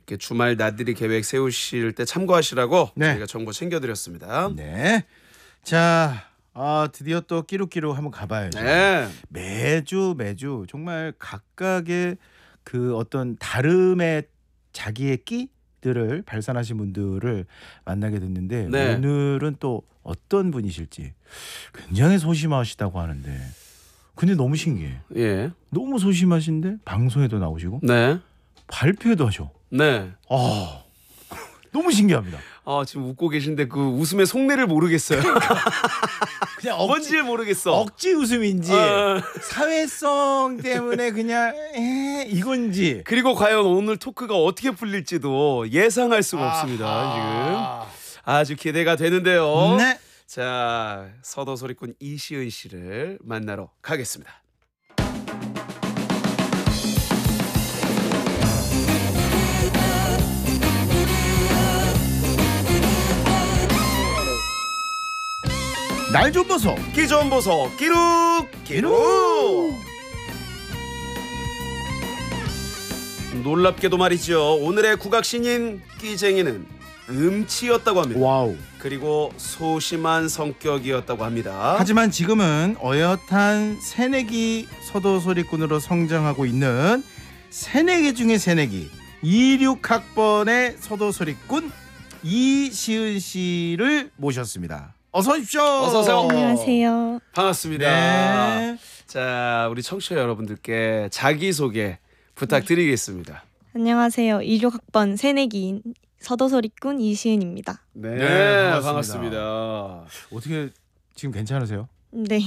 이렇게 주말 나들이 계획 세우실 때 참고하시라고 네. 저희가 정보 챙겨드렸습니다. 네. 자, 드디어 또 끼룩끼룩 한번 가봐야죠. 네. 매주 정말 각각의 그 어떤 다름의 자기의 끼들을 발산하신 분들을 만나게 됐는데 네. 오늘은 또 어떤 분이실지 굉장히 소심하시다고 하는데 근데 너무 신기해. 예. 너무 소심하신데 방송에도 나오시고 네. 발표도 하셔. 네. 너무 신기합니다. 지금 웃고 계신데 그 웃음의 속내를 모르겠어요. 그냥 뭔지를 모르겠어. 억지 웃음인지 사회성 때문에 그냥 이건지. 그리고 과연 오늘 토크가 어떻게 풀릴지도 예상할 수가 없습니다. 지금 아주 기대가 되는데요. 네. 자, 서도소리꾼 이시은 씨를 만나러 가겠습니다. 날 좀 보소. 끼 좀 보소. 끼룩. 놀랍게도 말이죠. 오늘의 국악 신인 끼쟁이는 음치였다고 합니다. 와우. 그리고 소심한 성격이었다고 합니다. 하지만 지금은 어엿한 새내기 서도소리꾼으로 성장하고 있는 새내기 중의 새내기 26학번의 서도소리꾼 이시은 씨를 모셨습니다. 어서 오십시오. 어서 오세요. 안녕하세요. 반갑습니다. 네. 자, 우리 청취자 여러분들께 자기소개 부탁드리겠습니다. 안녕하세요. 26학번 새내기인 서도소리꾼 이시은입니다. 네, 반갑습니다. 반갑습니다. 어떻게 지금 괜찮으세요? 네.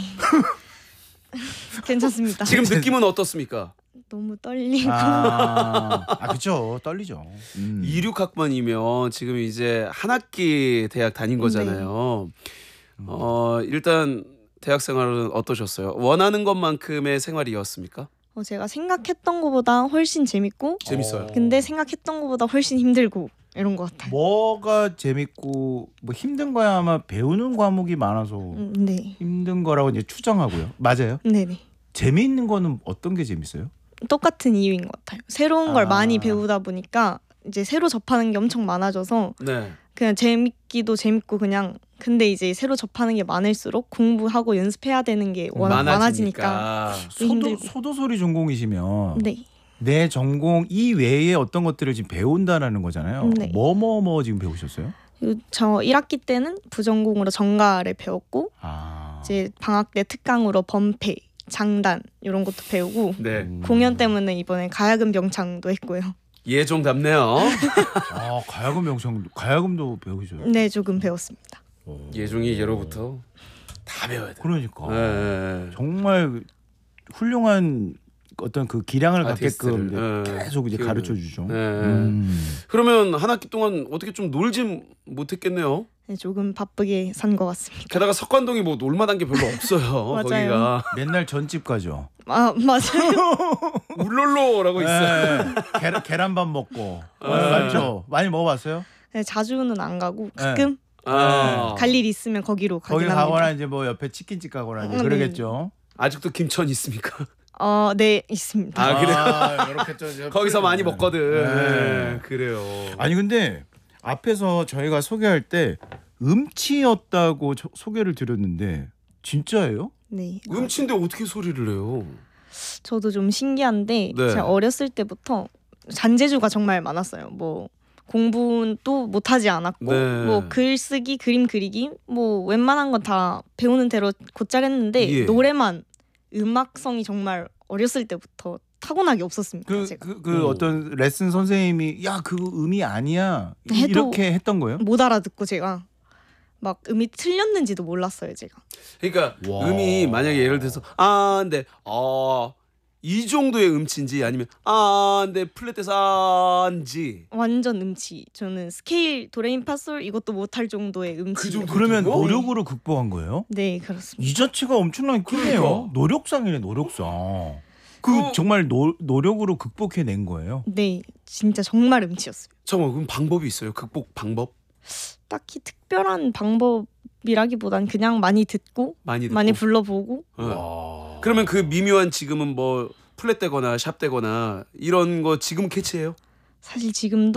괜찮습니다. 지금 느낌은 어떻습니까? 너무 떨리고 그렇죠. 떨리죠. 26학번이면 지금 이제 한 학기 대학 다닌 거잖아요. 일단 대학 생활은 어떠셨어요? 원하는 것만큼의 생활이었습니까? 제가 생각했던 것보다 훨씬 재밌고 재밌어요. 근데 생각했던 것보다 훨씬 힘들고 이런 것 같아요. 뭐가 재밌고 뭐 힘든 거야 아마 배우는 과목이 많아서 네. 힘든 거라고 이제 추정하고요. 맞아요? 네네. 재미있는 거는 어떤 게 재밌어요? 똑같은 이유인 것 같아요. 새로운 걸 많이 배우다 보니까 이제 새로 접하는 게 엄청 많아져서 네. 그냥 재밌기도 재밌고 그냥 근데 이제 새로 접하는 게 많을수록 공부하고 연습해야 되는 게 많아지니까 힘들고. 소도소리 전공이시면 네. 내 전공 이외에 어떤 것들을 지금 배운다라는 거잖아요. 네. 뭐 지금 배우셨어요? 저 1학기 때는 부전공으로 전가를 배웠고 이제 방학 때 특강으로 범패, 장단 이런 것도 배우고 네. 공연 때문에 이번에 가야금 병창도 했고요. 예종답네요. 가야금도 배우셔요? 네, 조금 배웠습니다. 예종이 예로부터 다 배워야 돼. 그러니까 네. 정말 훌륭한 어떤 그 기량을 갖게끔 아티스트를, 계속 이제 가르쳐 주죠. 네. 그러면 한 학기 동안 어떻게 좀 놀지 못했겠네요. 네, 조금 바쁘게 산 것 같습니다. 게다가 석관동이 뭐 놀만한 게 별로 없어요. 맞아요. 거기가 맨날 전집 가죠. 맞아요. 울롤로라고 있어요. 네. 계란밥 먹고 맞죠? 많이 먹어봤어요? 네, 자주는 안 가고 가끔 아. 갈 일 있으면 거기로 거기 가긴 가거나 합니다. 이제 뭐 옆에 치킨집 가거나 이제 네. 그러겠죠. 아직도 김천 있습니까? 네, 있습니다. 아, 그래요? 이렇게 좀 거기서 많이 먹거든. 네. 네, 그래요. 아니 근데 앞에서 저희가 소개할 때 음치였다고 소개를 드렸는데 진짜예요? 네. 음치인데 어떻게 소리를 내요? 저도 좀 신기한데 네. 제가 어렸을 때부터 잔재주가 정말 많았어요. 뭐 공부도 못하지 않았고 네. 뭐 글쓰기, 그림 그리기 뭐 웬만한 건 다 배우는 대로 곧잘 했는데 예. 노래만 음악성이 정말 어렸을 때부터 타고나게 없었습니다. 제가 어떤 레슨 선생님이 야 그 음이 아니야 해도 이렇게 했던 거예요? 못 알아듣고 제가 막 음이 틀렸는지도 몰랐어요, 제가. 그러니까 와. 음이 만약에 예를 들어서 근데 이 정도의 음치인지 아니면 근데 플랫에서인지 완전 음치. 저는 스케일 도레미파솔 이것도 못할 정도의 음치. 그 정도? 그러면 그래요? 노력으로 극복한 거예요? 네, 그렇습니다. 이 자체가 엄청나게 크네요. 그러니까. 노력상이네 노력상. 그- 정말 노력으로 극복해낸 거예요. 네, 진짜 정말 음치였어요. 잠깐만, 그럼 방법이 있어요? 극복 방법? 딱히 특별한 방법이라기보단 그냥 많이 듣고 많이 듣고? 많이 불러보고 네. 그러면 그 미묘한 지금은 뭐 플랫되거나 샵되거나 이런 거 지금 캐치해요? 사실 지금도